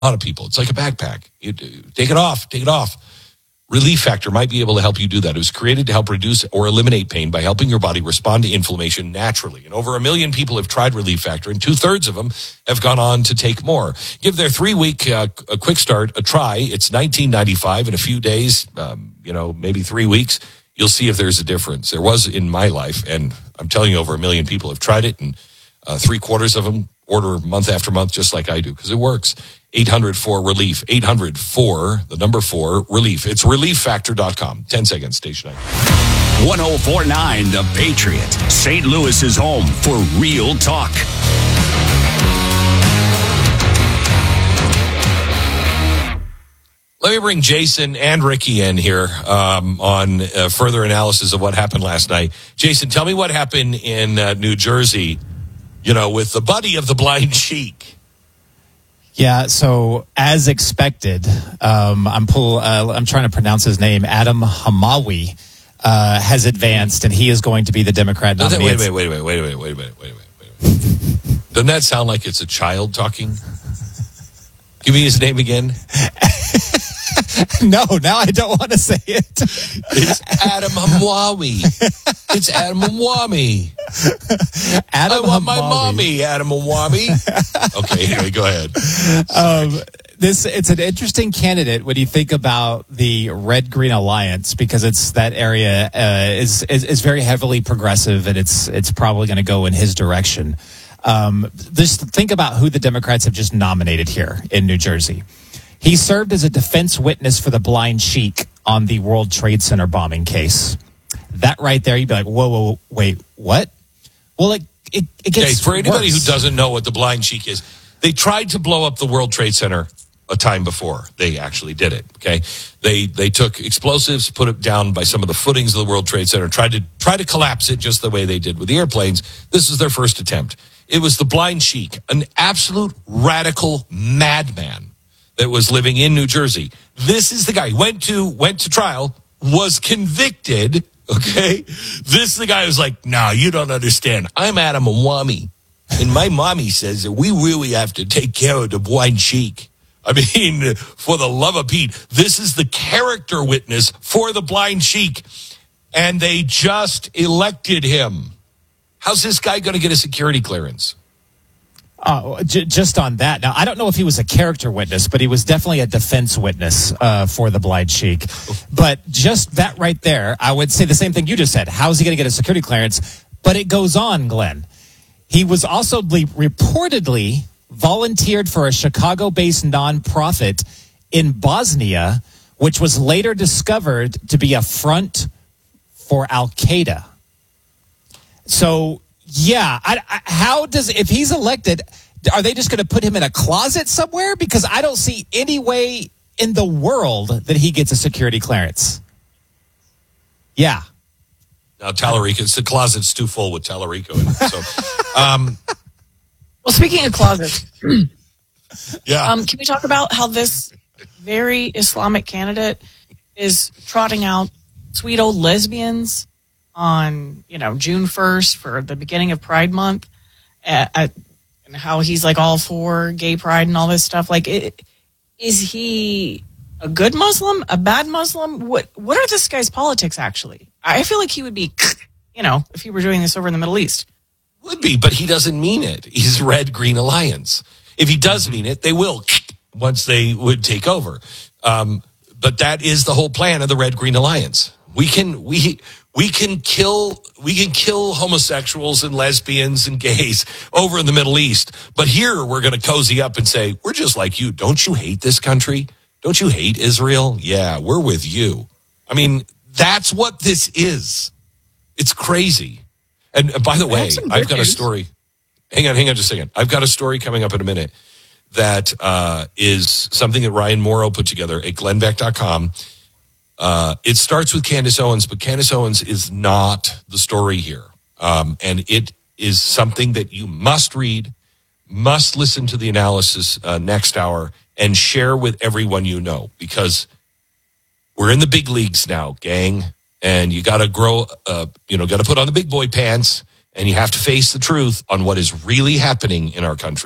lot of people. It's like a backpack. Take it off. Relief Factor might be able to help you do that. It was created to help reduce or eliminate pain by helping your body respond to inflammation naturally. And over 1 million people have tried Relief Factor, and 2/3 of them have gone on to take more. Give their 3-week a quick start a try. It's $19.95 in a few days, maybe 3 weeks. You'll see if there's a difference. There was in my life, and I'm telling you, over 1 million people have tried it, and 3/4 of them order month after month, just like I do, because it works. 800-4-RELIEF. 800-4-RELIEF. It's relieffactor.com. 10 seconds, station 9. 104.9 The Patriot. St. Louis's home for real talk. Let me bring Jason and Ricky in here on further analysis of what happened last night. Jason, tell me what happened in New Jersey, with the buddy of the blind sheik. Yeah, so as expected, I'm trying to pronounce his name. Adam Hamawi has advanced, and he is going to be the Democrat nominee. Wait a minute. Doesn't that sound like it's a child talking? Give me his name again. No, now I don't want to say it. It's Adam Hamawi. It's Adam Hamawi. I want my mommy, Adam Hamawi. Okay, anyway, go ahead. It's an interesting candidate when you think about the Red Green Alliance, because it's that area is very heavily progressive, and it's probably going to go in his direction. Just think about who the Democrats have just nominated here in New Jersey. He served as a defense witness for the blind sheik on the World Trade Center bombing case. That right there, you'd be like, whoa, wait, what? Well, it gets for anybody worse. who doesn't know what the blind sheik is, they tried to blow up the World Trade Center a time before they actually did it. Okay, they took explosives, put it down by some of the footings of the World Trade Center, tried to collapse it just the way they did with the airplanes. This was their first attempt. It was the blind sheik, an absolute radical madman that was living in New Jersey. This is the guy who went to trial, was convicted. Okay, this is the guy who's like, "No, you don't understand. I'm Adam Hamawi, and my mommy says that we really have to take care of the blind sheik." I mean, for the love of Pete, this is the character witness for the blind sheik, and they just elected him. How's this guy going to get a security clearance? Just on that. Now, I don't know if he was a character witness, but he was definitely a defense witness for the blind sheik. But just that right there, I would say the same thing you just said. How is he going to get a security clearance? But it goes on, Glenn. He was also reportedly volunteered for a Chicago-based nonprofit in Bosnia, which was later discovered to be a front for Al-Qaeda. So, yeah, if he's elected, are they just going to put him in a closet somewhere? Because I don't see any way in the world that he gets a security clearance. Yeah. Now, Tallarico, the closet's too full with Tallarico in it. So, well, speaking of closets, yeah. Can we talk about how this very Islamic candidate is trotting out sweet old lesbians on, June 1st for the beginning of Pride Month, and how he's like all for gay pride and all this stuff? Like, is he a good Muslim, a bad Muslim? What are this guy's politics actually? I feel like he would be, if he were doing this over in the Middle East. Would be, but he doesn't mean it. He's Red Green Alliance. If he does mean it, they will once they would take over. But that is the whole plan of the Red Green Alliance. We can kill homosexuals and lesbians and gays over in the Middle East. But here we're going to cozy up and say, we're just like you. Don't you hate this country? Don't you hate Israel? Yeah, we're with you. I mean, that's what this is. It's crazy. And by the way, I've got a story. Hang on just a second. I've got a story coming up in a minute that is something that Ryan Morrow put together at glenbeck.com. It starts with Candace Owens, but Candace Owens is not the story here. And it is something that you must read, must listen to the analysis next hour, and share with everyone you know, because we're in the big leagues now, gang. And you got to grow, got to put on the big boy pants, and you have to face the truth on what is really happening in our country.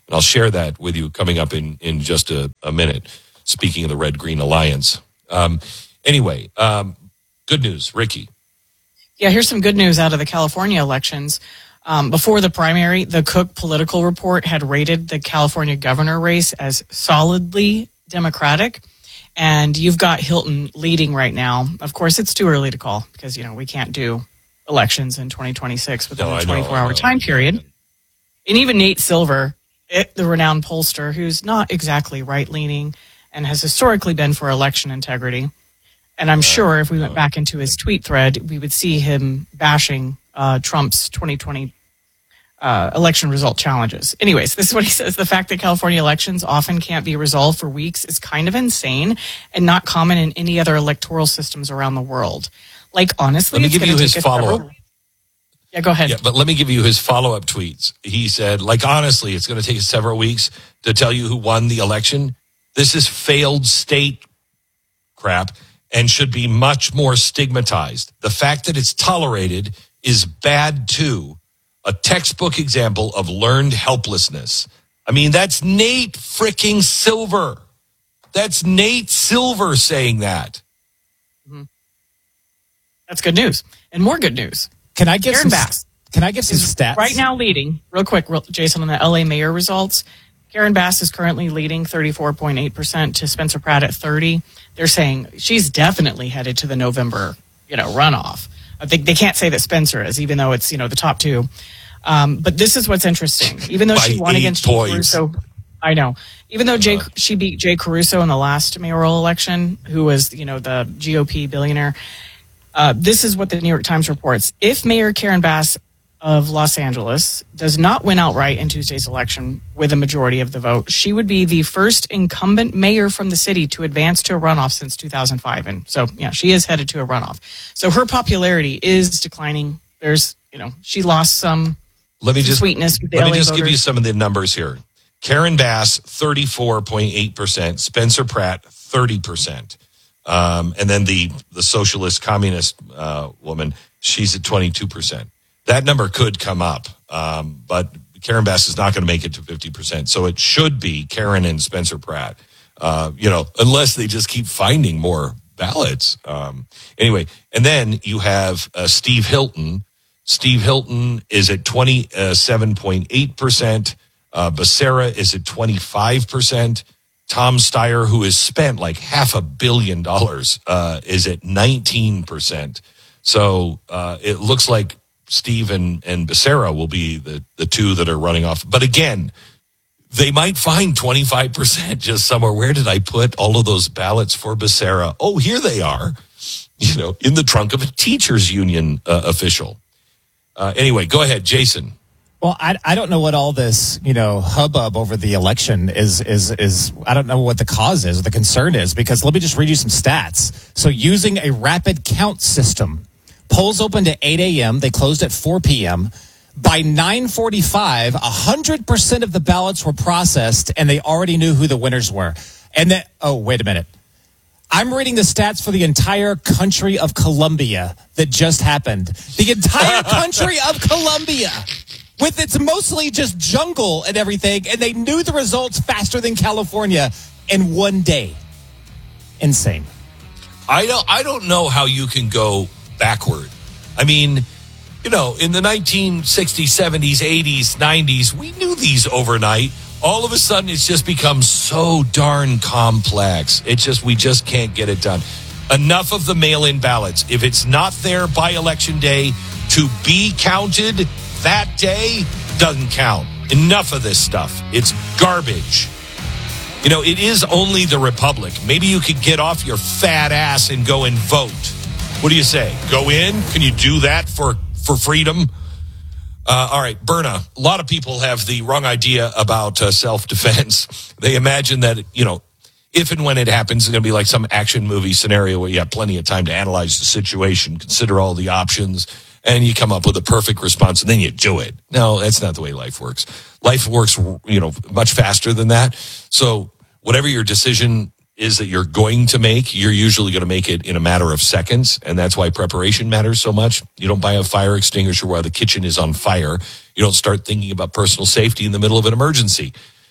And I'll share that with you coming up in just a minute, speaking of the Red Green Alliance. Anyway, good news, Ricky. Yeah, here's some good news out of the California elections. Before the primary, the Cook Political Report had rated the California governor race as solidly Democratic. And you've got Hilton leading right now. Of course, it's too early to call because, we can't do elections in 2026 within a 24-hour time period. And even Nate Silver, the renowned pollster, who's not exactly right-leaning and has historically been for election integrity. And I'm sure if we went back into his tweet thread, we would see him bashing Trump's 2020 election result challenges. Anyways, this is what he says. The fact that California elections often can't be resolved for weeks is kind of insane and not common in any other electoral systems around the world. Like, honestly, let me give you his follow-up. Yeah, go ahead. Yeah, but let me give you his follow-up tweets. He said, honestly, it's going to take us several weeks to tell you who won the election. This is failed state crap and should be much more stigmatized. The fact that it's tolerated is bad, too. A textbook example of learned helplessness. I mean, that's Nate freaking Silver. That's Nate Silver saying that. Mm-hmm. That's good news. And more good news. Can I give Karen some Bass stats? Right now leading, real quick, Jason, on the LA mayor results. Karen Bass is currently leading 34.8% to Spencer Pratt at 30%. They're saying she's definitely headed to the November, runoff. I think they can't say that Spencer is, even though it's, the top two. But this is what's interesting. Even though she won against Jay Caruso, I know. Even though she beat Jay Caruso in the last mayoral election, who was, the GOP billionaire, this is what the New York Times reports. If Mayor Karen Bass of Los Angeles does not win outright in Tuesday's election with a majority of the vote, she would be the first incumbent mayor from the city to advance to a runoff since 2005. And so, she is headed to a runoff. So her popularity is declining. There's, she lost some sweetness with the LA voters. Give you some of the numbers here. Karen Bass, 34.8%. Spencer Pratt, 30%. And then the socialist communist woman, she's at 22%. That number could come up, but Karen Bass is not going to make it to 50%. So it should be Karen and Spencer Pratt, unless they just keep finding more ballots. Anyway, and then you have Steve Hilton. Steve Hilton is at 27.8%. Becerra is at 25%. Tom Steyer, who has spent like $500 million, is at 19%. So it looks like Steve and Becerra will be the two that are running off. But again, they might find 25% just somewhere. Where did I put all of those ballots for Becerra? Oh, here they are, in the trunk of a teachers union official. Anyway, go ahead, Jason. Well, I don't know what all this, hubbub over the election is. I don't know what the cause is, or the concern is, because let me just read you some stats. So using a rapid count system, polls opened at 8 a.m. They closed at 4 p.m. By 9:45, 100% of the ballots were processed, and they already knew who the winners were. And then, wait a minute. I'm reading the stats for the entire country of Colombia that just happened. The entire country of Colombia, with its mostly just jungle and everything, and they knew the results faster than California in one day. Insane. I don't know how you can go backward. I mean, in the 1960s, 70s, 80s, 90s, we knew these overnight. All of a sudden, it's just become so darn complex. We just can't get it done. Enough of the mail-in ballots. If it's not there by Election Day to be counted that day, doesn't count. Enough of this stuff. It's garbage. It is only the Republic. Maybe you could get off your fat ass and go and vote. What do you say? Go in? Can you do that for freedom? All right, Berna, a lot of people have the wrong idea about self-defense. They imagine that, if and when it happens, it's going to be like some action movie scenario where you have plenty of time to analyze the situation, consider all the options, and you come up with a perfect response, and then you do it. No, that's not the way life works. Life works, much faster than that. So whatever your decision is that you're going to make, you're usually going to make it in a matter of seconds, and that's why preparation matters so much. You don't buy a fire extinguisher while the kitchen is on fire. You don't start thinking about personal safety in the middle of an emergency.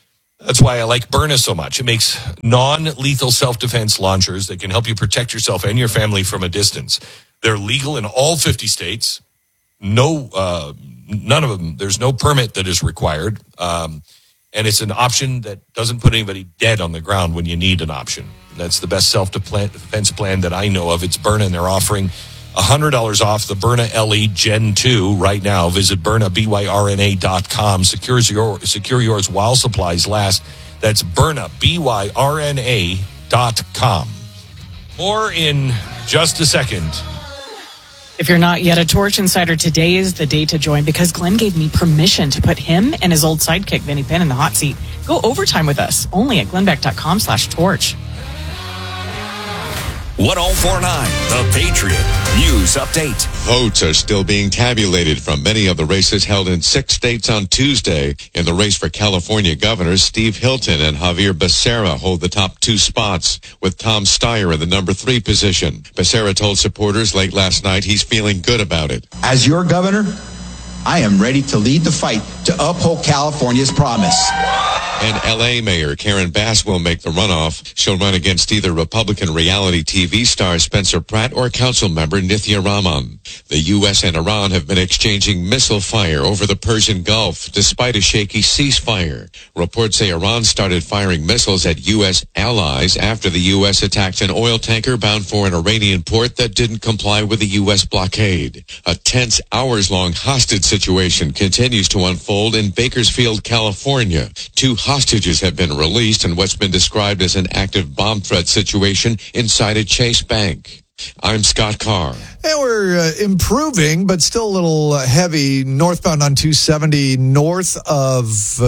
That's why I like Byrna so much. It makes non-lethal self-defense launchers that can help you protect yourself and your family from a distance. They're legal in all 50 states. None of them. There's no permit that is required. And it's an option that doesn't put anybody dead on the ground when you need an option. That's the best self-defense plan that I know of. It's Byrna, and they're offering $100 off the Byrna LE Gen 2 right now. Visit ByrnaBYRNA.com. Secure yours while supplies last. That's ByrnaBYRNA.com. More in just a second. If you're not yet a Torch Insider, today is the day to join because Glenn gave me permission to put him and his old sidekick, Vinny Penn, in the hot seat. Go overtime with us only at glenbeck.com/torch. 1049, The Patriot News Update. Votes are still being tabulated from many of the races held in 6 states on Tuesday. In the race for California governors, Steve Hilton and Javier Becerra hold the top 2 spots, with Tom Steyer in the number 3 position. Becerra told supporters late last night he's feeling good about it. As your governor, I am ready to lead the fight to uphold California's promise. And L.A. Mayor Karen Bass will make the runoff. She'll run against either Republican reality TV star Spencer Pratt or council member Nithya Raman. The U.S. and Iran have been exchanging missile fire over the Persian Gulf, despite a shaky ceasefire. Reports say Iran started firing missiles at U.S. allies after the U.S. attacked an oil tanker bound for an Iranian port that didn't comply with the U.S. blockade. A tense, hours-long hostage situation continues to unfold in Bakersfield, California. 2 hostages have been released in what's been described as an active bomb threat situation inside a Chase bank. I'm Scott Carr. And we're improving, but still a little heavy northbound on 270, north of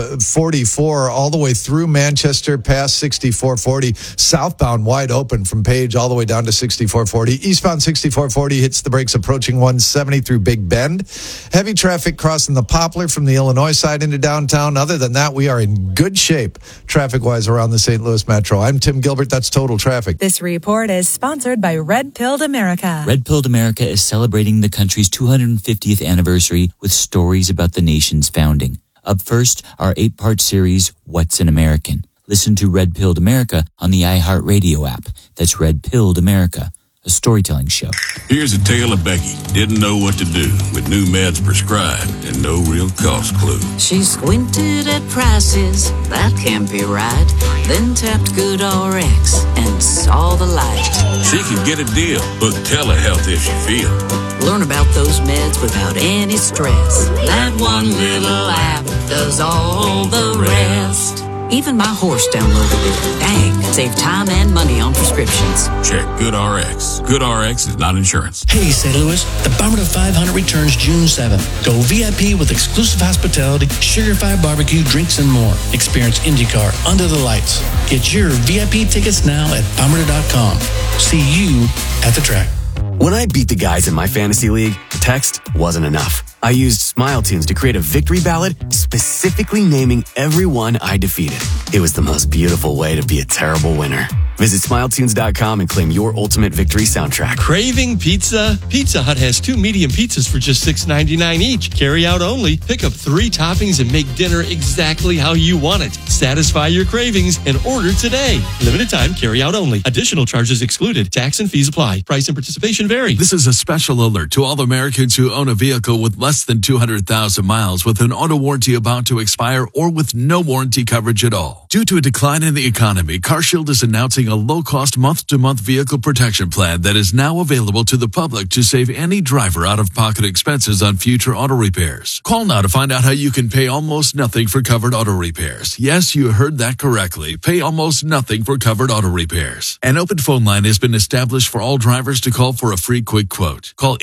44, all the way through Manchester, past 6440. Southbound wide open from Page all the way down to 6440. Eastbound 6440 hits the brakes approaching 170 through Big Bend. Heavy traffic crossing the Poplar from the Illinois side into downtown. Other than that, we are in good shape traffic-wise around the St. Louis Metro. I'm Tim Gilbert. That's Total Traffic. This report is sponsored by Red Pilled America. Red Pilled America is celebrating the country's 250th anniversary with stories about the nation's founding. Up first, our 8-part series, What's an American? Listen to Red Pilled America on the iHeartRadio app. That's Red Pilled America, a storytelling show. Here's a tale of Becky. Didn't know what to do with new meds prescribed and no real cost clue. She squinted at prices, that can't be right. Then tapped GoodRx and saw the light. She could get a deal, book telehealth if she feel. Learn about those meds without any stress. That one little app does all the rest. Even my horse downloaded it. Dang, save time and money on prescriptions. Check GoodRx. GoodRx is not insurance. Hey, St. Louis, the Bomber to 500 returns June 7th. Go VIP with exclusive hospitality, sugar-fried barbecue, drinks, and more. Experience IndyCar under the lights. Get your VIP tickets now at bomber.com. See you at the track. When I beat the guys in my fantasy league, text wasn't enough. I used SmileTunes to create a victory ballad specifically naming everyone I defeated. It was the most beautiful way to be a terrible winner. Visit SmileTunes.com and claim your ultimate victory soundtrack. Craving pizza? Pizza Hut has 2 medium pizzas for just $6.99 each. Carry out only. Pick up 3 toppings and make dinner exactly how you want it. Satisfy your cravings and order today. Limited time, carry out only. Additional charges excluded. Tax and fees apply. Price and participation vary. This is a special alert to all Americans who own a vehicle with less than 200,000 miles with an auto warranty about to expire or with no warranty coverage at all. Due to a decline in the economy, CarShield is announcing a low-cost month-to-month vehicle protection plan that is now available to the public to save any driver out-of-pocket expenses on future auto repairs. Call now to find out how you can pay almost nothing for covered auto repairs. Yes, you heard that correctly. Pay almost nothing for covered auto repairs. An open phone line has been established for all drivers to call for a free quick quote. Call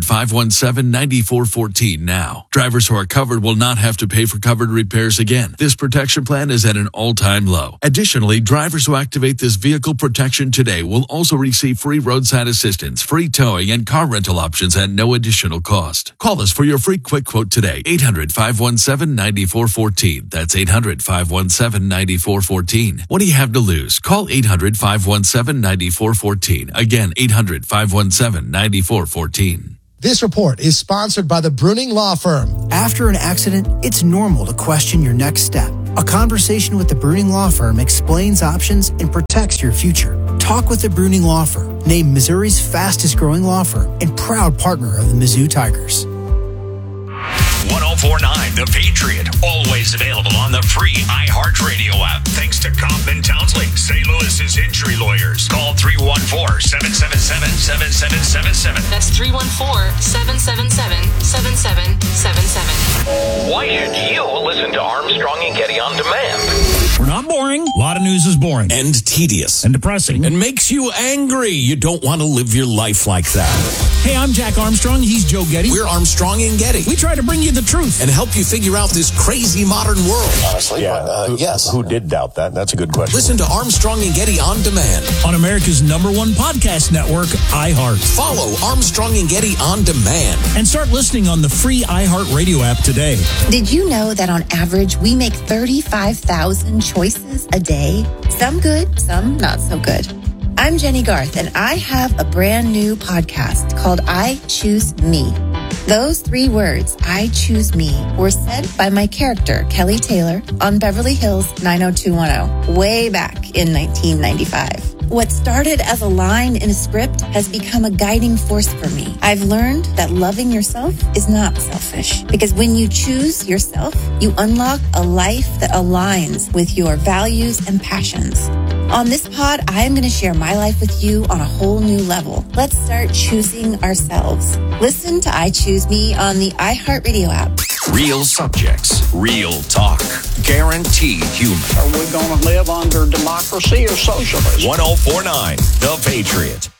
800-517-9414 now. Drivers who are covered will not have to pay for covered repairs again. This protection plan is at an all-time low. Additionally, drivers who activate this vehicle protection today will also receive free roadside assistance, free towing, and car rental options at no additional cost. Call us for your free quick quote today. 800-517-9414. That's 800-517-9414. What do you have to lose? Call 800-517-9414. Again, 800-517-9414. This report is sponsored by the Bruning Law Firm. After an accident, it's normal to question your next step. A conversation with the Bruning Law Firm explains options and protects your future. Talk with the Bruning Law Firm, named Missouri's fastest growing law firm and proud partner of the Mizzou Tigers. 1049 The Patriot, always available on the free iHeartRadio app. Thanks to Kaufman Townsley, St. Louis's injury lawyers. Call 314-777-7777. That's 314-777-7777. Why should you listen to Armstrong and Getty on demand? We're not boring. A lot of news is boring. And tedious. And depressing. And makes you angry. You don't want to live your life like that. Hey, I'm Jack Armstrong. He's Joe Getty. We're Armstrong and Getty. We try to bring you the truth and help you figure out this crazy modern world. Honestly, yes. Who did doubt that? That's a good question. Listen to Armstrong and Getty on demand on America's #1 podcast network, iHeart. Follow Armstrong and Getty on demand and start listening on the free iHeartRadio app today. Did you know that on average we make 35,000 choices a day? Some good, some not so good. I'm Jenny Garth, and I have a brand new podcast called I Choose Me. Those 3 words, I choose me, were said by my character, Kelly Taylor, on Beverly Hills 90210, way back in 1995. What started as a line in a script has become a guiding force for me. I've learned that loving yourself is not selfish, because when you choose yourself, you unlock a life that aligns with your values and passions. On this pod, I am going to share my life with you on a whole new level. Let's start choosing ourselves. Listen to I Choose Me on the iHeartRadio app. Real subjects, real talk, guaranteed humor. Are we going to live under democracy or socialism? 1049 The Patriot.